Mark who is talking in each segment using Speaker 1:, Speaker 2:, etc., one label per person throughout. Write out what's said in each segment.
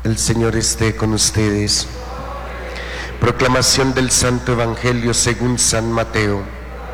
Speaker 1: El Señor esté con ustedes. Proclamación del Santo Evangelio según San Mateo.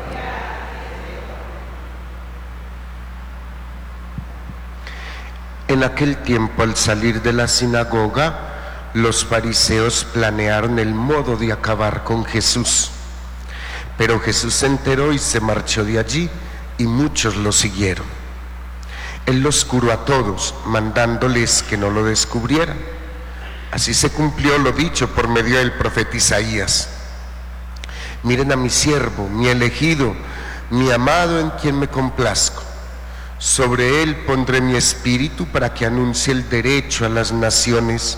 Speaker 1: En aquel tiempo, al salir de la sinagoga, los fariseos planearon el modo de acabar con Jesús. Pero Jesús se enteró y se marchó de allí, y muchos lo siguieron. Él los curó a todos, mandándoles que no lo descubrieran. Así se cumplió lo dicho por medio del profeta Isaías: miren a mi siervo, mi elegido, mi amado, en quien me complazco. Sobre él pondré mi espíritu para que anuncie el derecho a las naciones.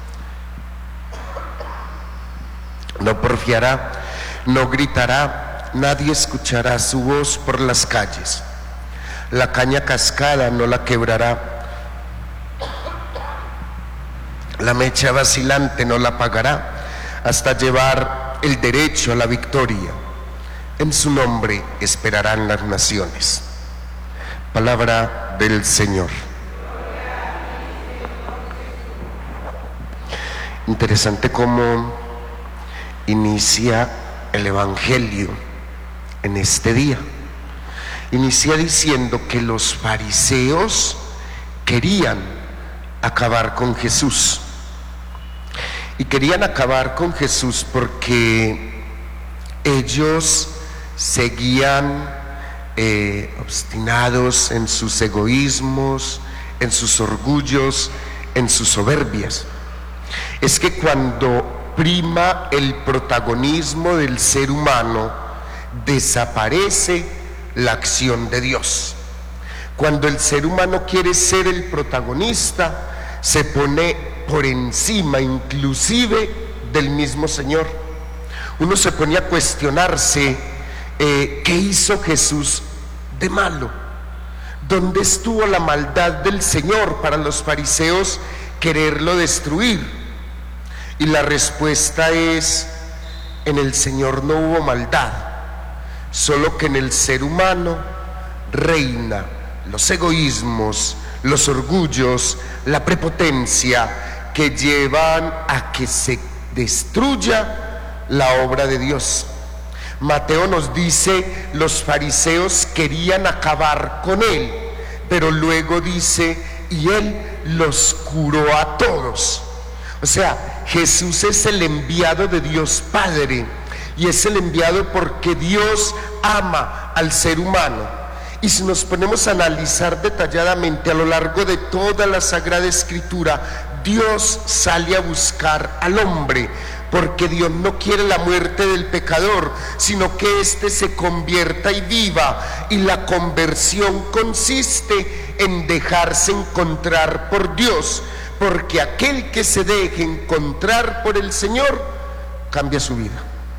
Speaker 1: No porfiará, no gritará, nadie escuchará su voz por las calles. La caña cascada no la quebrará, la mecha vacilante no la apagará, hasta llevar el derecho a la victoria. En su nombre esperarán las naciones. Palabra del Señor. Interesante cómo inicia el Evangelio en este día. Inicia diciendo que los fariseos querían acabar con Jesús. Y querían acabar con Jesús porque ellos seguían obstinados en sus egoísmos, en sus orgullos, en sus soberbias. Es que cuando prima el protagonismo del ser humano, desaparece la acción de Dios. Cuando el ser humano quiere ser el protagonista, se pone por encima inclusive del mismo Señor. Uno se pone a cuestionarse ¿qué hizo Jesús de malo? ¿Dónde estuvo la maldad del Señor para los fariseos quererlo destruir? Y la respuesta es: en el Señor no hubo maldad, solo que en el ser humano reina los egoísmos, los orgullos, la prepotencia que llevan a que se destruya la obra de Dios. Mateo nos dice: los fariseos querían acabar con él, pero luego dice: y él los curó a todos. O sea, Jesús es el enviado de Dios Padre, y es el enviado porque Dios ama al ser humano. Y si nos ponemos a analizar detalladamente a lo largo de toda la Sagrada Escritura, Dios sale a buscar al hombre, porque Dios no quiere la muerte del pecador, sino que éste se convierta y viva. Y la conversión consiste en dejarse encontrar por Dios, porque aquel que se deje encontrar por el Señor cambia su vida,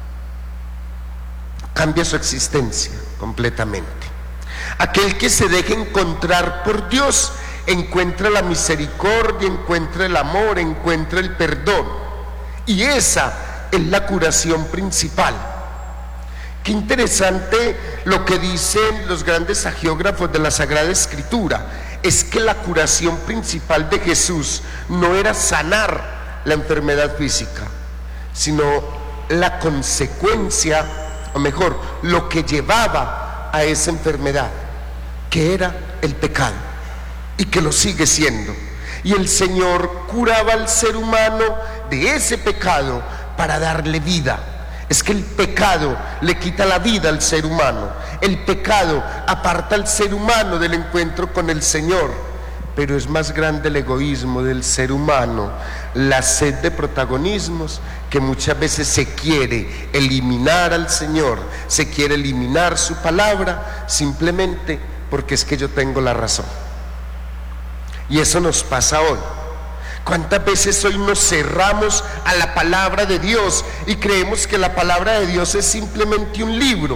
Speaker 1: cambia su existencia completamente. Aquel que se deje encontrar por Dios encuentra la misericordia, encuentra el amor, encuentra el perdón. Y esa es la curación principal. Qué interesante lo que dicen los grandes hagiógrafos de la Sagrada Escritura. Es que la curación principal de Jesús no era sanar la enfermedad física, sino la consecuencia, o mejor, lo que llevaba a esa enfermedad, que era el pecado, y que lo sigue siendo. Y el Señor curaba al ser humano de ese pecado para darle vida. Es que el pecado le quita la vida al ser humano. El pecado aparta al ser humano del encuentro con el Señor. Pero es más grande el egoísmo del ser humano, la sed de protagonismos, que muchas veces se quiere eliminar al Señor, se quiere eliminar su palabra, simplemente porque es que yo tengo la razón. Y eso nos pasa hoy. ¿Cuántas veces hoy nos cerramos a la palabra de Dios y creemos que la palabra de Dios es simplemente un libro?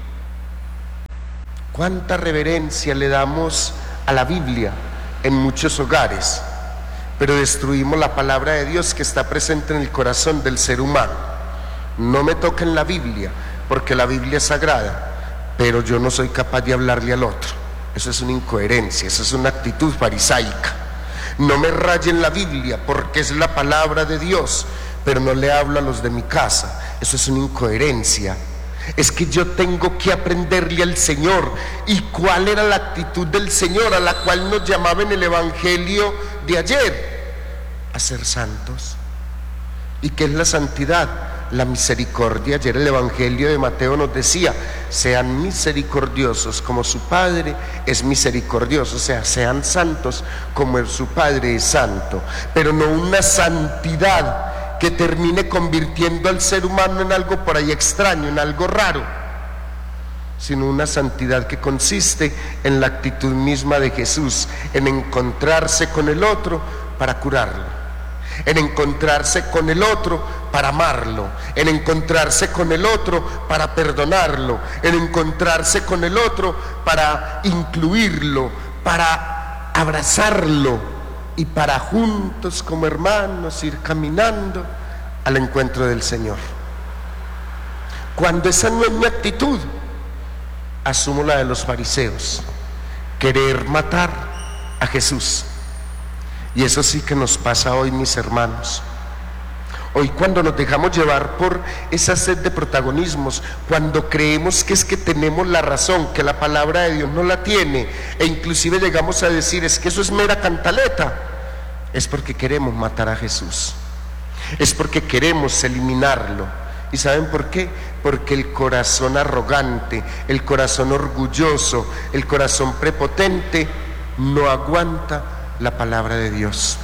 Speaker 1: ¿Cuánta reverencia le damos a la Biblia en muchos hogares? Pero destruimos la palabra de Dios que está presente en el corazón del ser humano. No me toquen la Biblia, porque la Biblia es sagrada, pero yo no soy capaz de hablarle al otro. Eso es una incoherencia, eso es una actitud farisaica. No me rayen la Biblia porque es la palabra de Dios, pero no le hablo a los de mi casa. Eso es una incoherencia. Es que yo tengo que aprenderle al Señor. ¿Y cuál era la actitud del Señor a la cual nos llamaba en el Evangelio de ayer? A ser santos. ¿Y qué es la santidad? La misericordia. Ayer el Evangelio de Mateo nos decía: sean misericordiosos como su Padre es misericordioso. O sea, sean santos como su Padre es santo. Pero no una santidad que termine convirtiendo al ser humano en algo por ahí extraño, en algo raro, sino una santidad que consiste en la actitud misma de Jesús, en encontrarse con el otro para curarlo, en encontrarse con el otro para amarlo, en encontrarse con el otro para perdonarlo, en encontrarse con el otro para incluirlo, para abrazarlo, y para juntos como hermanos ir caminando al encuentro del Señor. Cuando esa no es mi actitud, asumo la de los fariseos: querer matar a Jesús. Y eso sí que nos pasa hoy, mis hermanos. Hoy, cuando nos dejamos llevar por esa sed de protagonismos, cuando creemos que es que tenemos la razón, que la palabra de Dios no la tiene, e inclusive llegamos a decir: es que eso es mera cantaleta, es porque queremos matar a Jesús, es porque queremos eliminarlo. ¿Y saben por qué? Porque el corazón arrogante, el corazón orgulloso, el corazón prepotente no aguanta la palabra de Dios.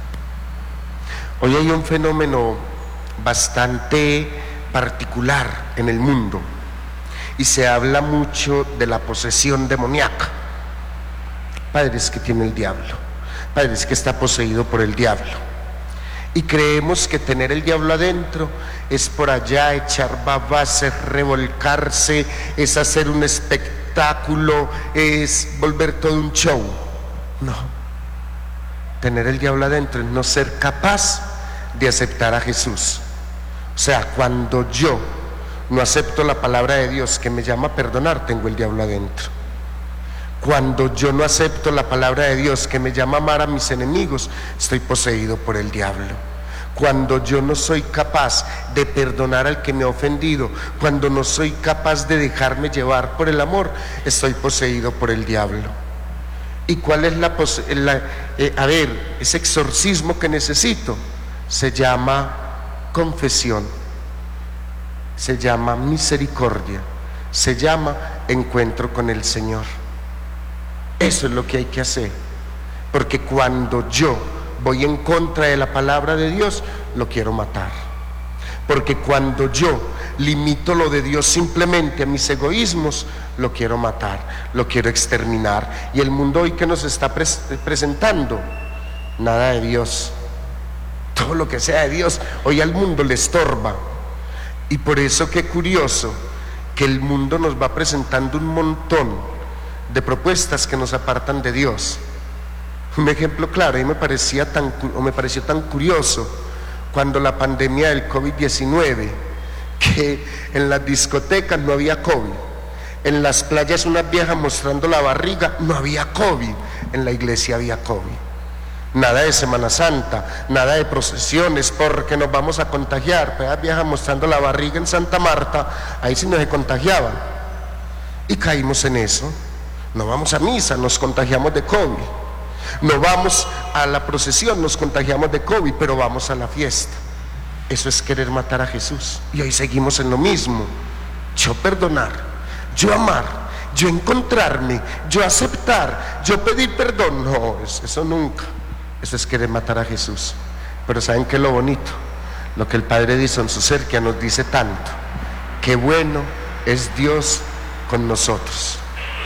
Speaker 1: Hoy hay un fenómeno bastante particular en el mundo y se habla mucho de la posesión demoníaca. Padre, es que tiene el diablo, Padre, es que está poseído por el diablo. Y creemos que tener el diablo adentro es por allá echar babas, es revolcarse, es hacer un espectáculo, es volver todo un show. No, tener el diablo adentro es no ser capaz de aceptar a Jesús. O sea, cuando yo no acepto la palabra de Dios que me llama a perdonar, tengo el diablo adentro. Cuando yo no acepto la palabra de Dios que me llama a amar a mis enemigos, estoy poseído por el diablo. Cuando yo no soy capaz de perdonar al que me ha ofendido, cuando no soy capaz de dejarme llevar por el amor, estoy poseído por el diablo. ¿Y cuál es ese exorcismo que necesito? Se llama confesión, se llama misericordia, se llama encuentro con el Señor. Eso es lo que hay que hacer, porque cuando yo voy en contra de la palabra de Dios, lo quiero matar. Porque cuando yo limito lo de Dios simplemente a mis egoísmos, lo quiero matar, lo quiero exterminar. Y el mundo hoy que nos está presentando, nada de Dios. Todo lo que sea de Dios, hoy al mundo le estorba. Y por eso, qué curioso que el mundo nos va presentando un montón de propuestas que nos apartan de Dios. Un ejemplo claro, y me pareció tan curioso cuando la pandemia del COVID-19, que en las discotecas no había COVID, en las playas unas viejas mostrando la barriga, no había COVID, en la iglesia había COVID. Nada de Semana Santa, nada de procesiones porque nos vamos a contagiar. Pues las viejas mostrando la barriga en Santa Marta, ahí sí no se contagiaban. Y caímos en eso. No vamos a misa, nos contagiamos de COVID. No vamos a la procesión, nos contagiamos de COVID, pero vamos a la fiesta. Eso es querer matar a Jesús. Y hoy seguimos en lo mismo. Yo perdonar, yo amar, yo encontrarme, yo aceptar, yo pedir perdón. No, eso nunca. Eso es querer matar a Jesús. Pero ¿saben qué es lo bonito? Lo que el Padre dice en su cerquia nos dice tanto: qué bueno es Dios con nosotros.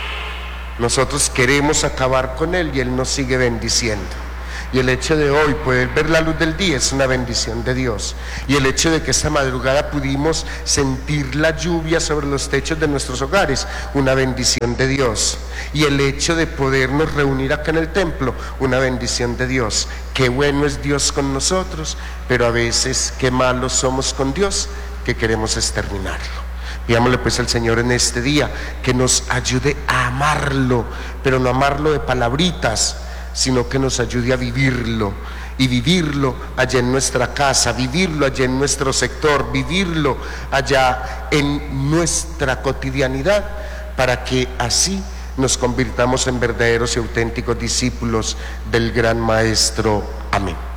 Speaker 1: Nosotros queremos acabar con Él y Él nos sigue bendiciendo. Y el hecho de hoy poder ver la luz del día es una bendición de Dios. Y el hecho de que esta madrugada pudimos sentir la lluvia sobre los techos de nuestros hogares, una bendición de Dios. Y el hecho de podernos reunir acá en el templo, una bendición de Dios. Qué bueno es Dios con nosotros, pero a veces qué malos somos con Dios, que queremos exterminarlo. Pidámosle pues al Señor en este día que nos ayude a amarlo, pero no amarlo de palabritas, sino que nos ayude a vivirlo, y vivirlo allá en nuestra casa, vivirlo allá en nuestro sector, vivirlo allá en nuestra cotidianidad, para que así nos convirtamos en verdaderos y auténticos discípulos del gran Maestro. Amén.